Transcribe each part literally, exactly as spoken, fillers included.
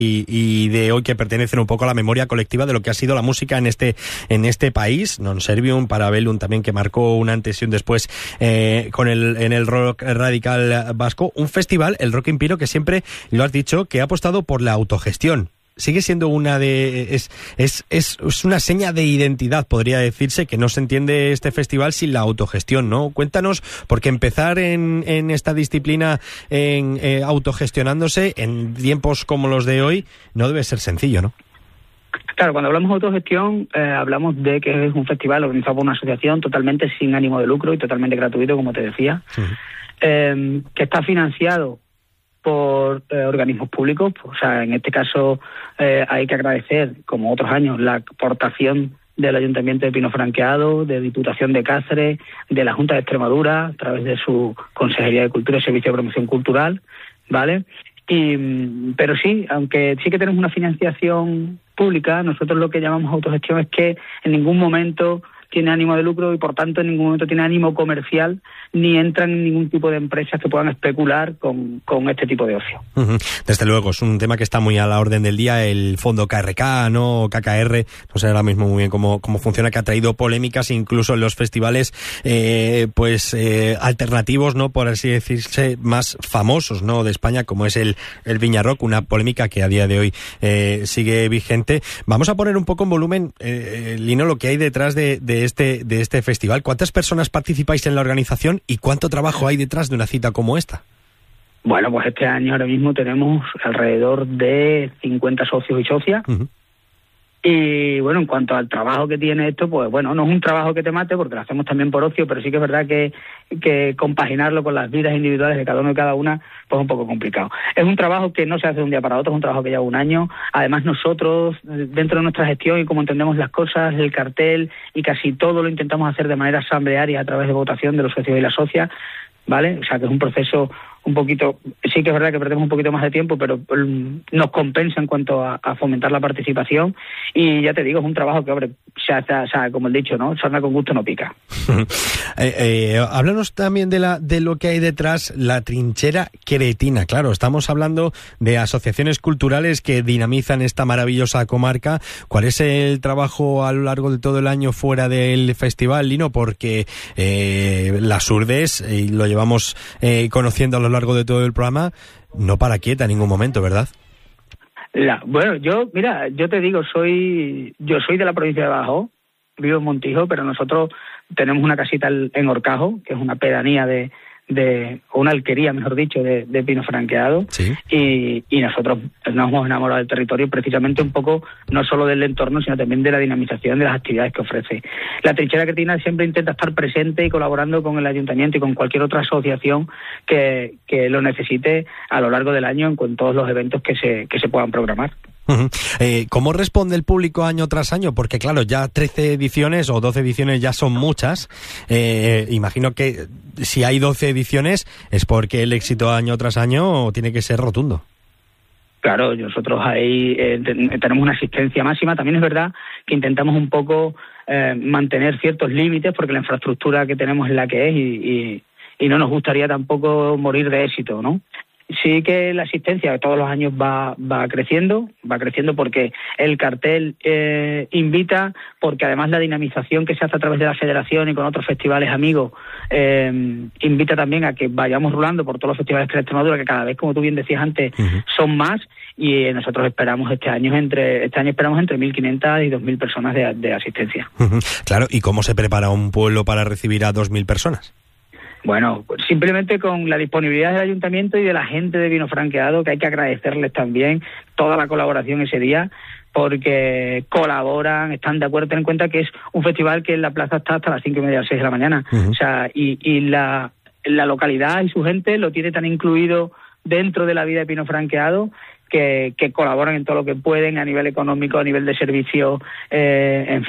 Y, y de hoy, que pertenecen un poco a la memoria colectiva de lo que ha sido la música en este en este país. Non Servium, Parabellum también, que marcó un antes y un después eh, con el en el rock radical vasco. Un festival, el Rock Impiro, que siempre, lo has dicho, que ha apostado por la autogestión. Sigue siendo una de es, es es es una seña de identidad, podría decirse, que no se entiende este festival sin la autogestión, ¿no? Cuéntanos, porque empezar en, en esta disciplina en eh, autogestionándose en tiempos como los de hoy no debe ser sencillo, ¿no? Claro, cuando hablamos de autogestión, eh, hablamos de que es un festival organizado por una asociación totalmente sin ánimo de lucro y totalmente gratuito, como te decía, uh-huh. eh, que está financiado por eh, organismos públicos. O sea, en este caso eh, hay que agradecer, como otros años, la aportación del Ayuntamiento de Pino Franqueado, de Diputación de Cáceres, de la Junta de Extremadura, a través de su Consejería de Cultura y Servicio de Promoción Cultural, ¿vale? Y, pero sí, aunque sí que tenemos una financiación pública, nosotros lo que llamamos autogestión es que en ningún momento tiene ánimo de lucro y, por tanto, en ningún momento tiene ánimo comercial, ni entran en ningún tipo de empresas que puedan especular con, con este tipo de ocio. Uh-huh. Desde luego, es un tema que está muy a la orden del día, el fondo K R K, ¿no? K K R, no sé ahora mismo muy bien cómo, cómo funciona, que ha traído polémicas incluso en los festivales eh, pues eh, alternativos, ¿no? Por así decirse, más famosos, ¿no? De España, como es el, el Viña Rock, una polémica que a día de hoy eh, sigue vigente. Vamos a poner un poco en volumen, eh, Lino, lo que hay detrás de, de este de este festival. ¿Cuántas personas participáis en la organización y cuánto trabajo hay detrás de una cita como esta? Bueno, pues este año ahora mismo tenemos alrededor de cincuenta socios y socias. Uh-huh. Y bueno, en cuanto al trabajo que tiene esto, pues bueno, no es un trabajo que te mate, porque lo hacemos también por ocio, pero sí que es verdad que, que compaginarlo con las vidas individuales de cada uno y cada una, pues es un poco complicado. Es un trabajo que no se hace de un día para otro, es un trabajo que lleva un año. Además, nosotros, dentro de nuestra gestión y como entendemos las cosas, el cartel y casi todo lo intentamos hacer de manera asamblearia a través de votación de los socios y las socias, ¿vale? O sea, que es un proceso un poquito, sí que es verdad que perdemos un poquito más de tiempo, pero um, nos compensa en cuanto a, a fomentar la participación. Y ya te digo, es un trabajo que, hombre, se hace, o sea, como el dicho, ¿no? Sarna con gusto no pica. eh, eh, háblanos también de la de lo que hay detrás, la trinchera cretina. Claro, estamos hablando de asociaciones culturales que dinamizan esta maravillosa comarca. ¿Cuál es el trabajo a lo largo de todo el año fuera del festival, Lino? Porque eh, las Urdes, y lo llevamos eh, conociendo a lo largo de todo el programa, no para quieta en ningún momento, ¿verdad? La, bueno, yo, mira, yo te digo, soy yo soy de la provincia de Badajoz, vivo en Montijo, pero nosotros tenemos una casita en Horcajo, que es una pedanía de, de o una alquería, mejor dicho, de, de Pino Franqueado. ¿Sí? y, y nosotros nos hemos enamorado del territorio precisamente un poco, no solo del entorno, sino también de la dinamización de las actividades que ofrece. La trinchera cretina siempre intenta estar presente y colaborando con el ayuntamiento y con cualquier otra asociación que, que lo necesite a lo largo del año en todos los eventos que se, que se puedan programar. Uh-huh. Eh, ¿Cómo responde el público año tras año? Porque claro, ya trece ediciones o doce ediciones ya son muchas. Eh, imagino que si hay doce ediciones es porque el éxito año tras año tiene que ser rotundo. Claro, nosotros ahí eh, tenemos una asistencia máxima. También es verdad que intentamos un poco eh, mantener ciertos límites, porque la infraestructura que tenemos es la que es y, y, y no nos gustaría tampoco morir de éxito, ¿no? Sí que la asistencia de todos los años va va creciendo, va creciendo porque el cartel eh, invita, porque además la dinamización que se hace a través de la federación y con otros festivales amigos eh, invita también a que vayamos rulando por todos los festivales de Extremadura, que cada vez, como tú bien decías antes, uh-huh. son más, y nosotros esperamos este año entre este año esperamos entre mil quinientas y dos mil personas de, de asistencia. Uh-huh. Claro, ¿y cómo se prepara un pueblo para recibir a dos mil personas? Bueno, simplemente con la disponibilidad del ayuntamiento y de la gente de Pino Franqueado, que hay que agradecerles también toda la colaboración ese día, porque colaboran, están de acuerdo. Ten en cuenta que es un festival que en la plaza está hasta las cinco y media, a las seis de la mañana. Uh-huh. O sea, y, y la, la localidad y su gente lo tiene tan incluido dentro de la vida de Pino Franqueado que, que colaboran en todo lo que pueden a nivel económico, a nivel de servicio, eh, en fin.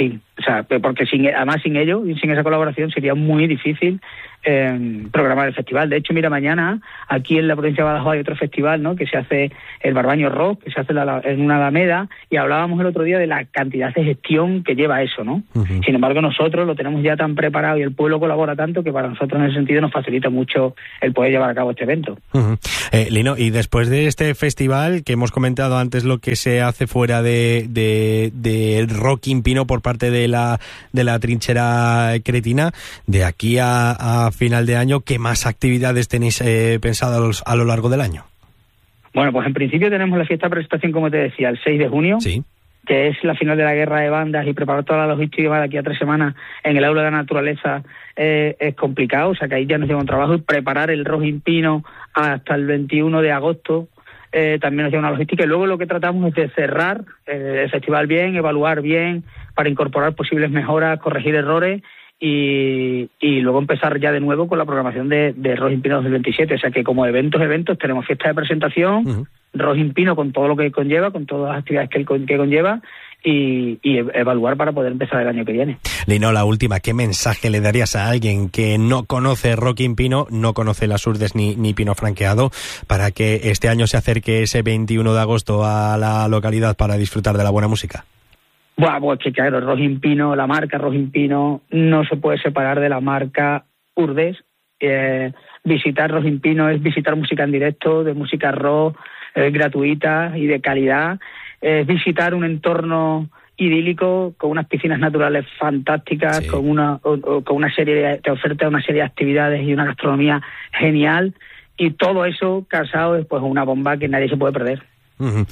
O sea, porque sin, además sin ello y sin esa colaboración sería muy difícil eh, programar el festival. De hecho, mira, mañana aquí en la provincia de Badajoz hay otro festival, ¿no?, que se hace el Barbaño Rock, que se hace la, en una alameda, y hablábamos el otro día de la cantidad de gestión que lleva eso, ¿no? Uh-huh. Sin embargo, nosotros lo tenemos ya tan preparado y el pueblo colabora tanto que para nosotros en ese sentido nos facilita mucho el poder llevar a cabo este evento. Uh-huh. Eh, Lino, y después de este festival, que hemos comentado antes lo que se hace fuera de, de, de Rocking Pino por parte de la, de la trinchera cretina, de aquí a, a final de año, ¿qué más actividades tenéis eh, pensadas a lo largo del año? Bueno, pues en principio tenemos la fiesta de presentación, como te decía, el seis de junio, sí, que es la final de la guerra de bandas, y preparar toda la logística de aquí a tres semanas en el Aula de la Naturaleza eh, es complicado, o sea que ahí ya nos lleva un trabajo, y preparar el Rocking Pino hasta el veintiuno de agosto eh, también nos lleva una logística, y luego lo que tratamos es de cerrar eh, el festival bien, evaluar bien, para incorporar posibles mejoras, corregir errores, Y, y luego empezar ya de nuevo con la programación de, de Rocking Pino dos mil veintisiete. O sea que como eventos, eventos, tenemos fiesta de presentación, uh-huh. Rocking Pino con todo lo que conlleva, con todas las actividades que, que conlleva, y, y evaluar para poder empezar el año que viene. Lino, la última, ¿qué mensaje le darías a alguien que no conoce Rocking Pino, no conoce las Urdes ni, ni Pino Franqueado, para que este año se acerque ese veintiuno de agosto a la localidad para disfrutar de la buena música? Bueno, pues que claro, Rocking Pino, la marca Rocking Pino no se puede separar de la marca Urdes. Eh, visitar Rocking Pino es visitar música en directo, de música rock, eh, gratuita y de calidad. Es visitar un entorno idílico con unas piscinas naturales fantásticas, sí. con una o, o, con una serie de, te oferta una serie de actividades y una gastronomía genial, y todo eso casado es pues una bomba que nadie se puede perder. Uh-huh.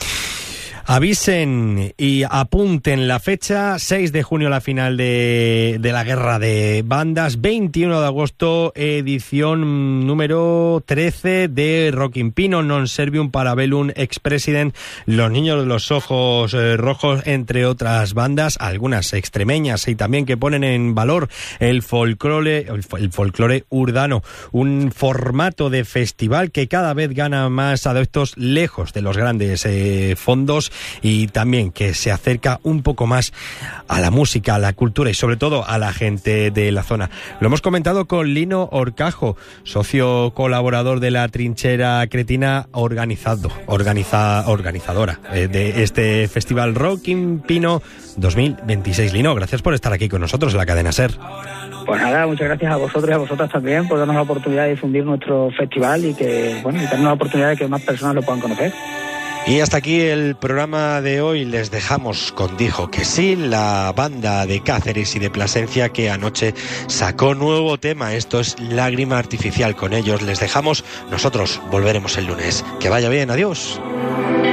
Avisen y apunten la fecha, seis de junio la final de, de la guerra de bandas, veintiuno de agosto edición número trece de Rocking Pino, Non Servium Parabellum, Ex-President, Los Niños de los Ojos eh, Rojos, entre otras bandas, algunas extremeñas y también que ponen en valor el folclore, el, el folclore urdano, un formato de festival que cada vez gana más adeptos lejos de los grandes eh, fondos, y también que se acerca un poco más a la música, a la cultura y sobre todo a la gente de la zona. Lo hemos comentado con Lino Horcajo, socio colaborador de la trinchera cretina, organizado, organiza, organizadora eh, de este festival Rocking Pino dos mil veintiséis. Lino, gracias por estar aquí con nosotros en la cadena SER. Pues nada, muchas gracias a vosotros y a vosotras también por darnos la oportunidad de difundir nuestro festival y que, bueno, y darnos la oportunidad de que más personas lo puedan conocer. Y hasta aquí el programa de hoy. Les dejamos con Dijo que sí, la banda de Cáceres y de Plasencia, que anoche sacó nuevo tema. Esto es Lágrima Artificial. Con ellos les dejamos. Nosotros volveremos el lunes. Que vaya bien, adiós.